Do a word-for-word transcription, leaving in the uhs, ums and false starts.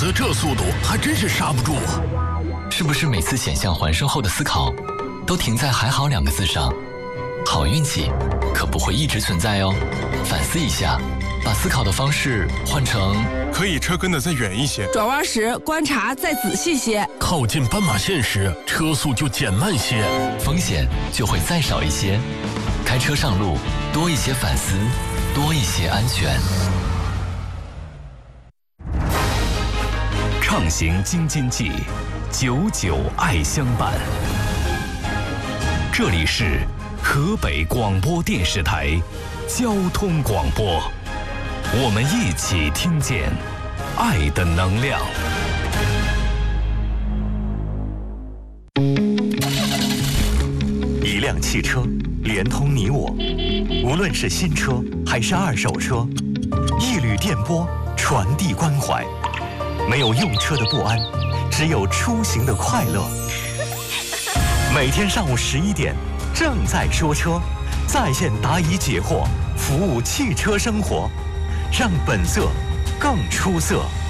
子这速度还真是刹不住啊！ 是不是每次险象环生后的思考，都停在“还好”两个字上？好运气可不会一直存在哦。反思一下，把思考的方式换成可以车跟得再远一些， 转弯时观察再仔细些， 靠近斑马线时车速就减慢些， 风险就会再少一些。开车上路，多一些反思，多一些安全。 畅行京津冀，久久爱相伴。这里是河北广播电视台交通广播，我们一起听见爱的能量。 一辆汽车连通你我，无论是新车还是二手车，一缕电波传递关怀。没有用车的不安，只有出行的快乐。每天上午十一点，正在说车，在线答疑解惑，服务汽车生活，让本色更出色。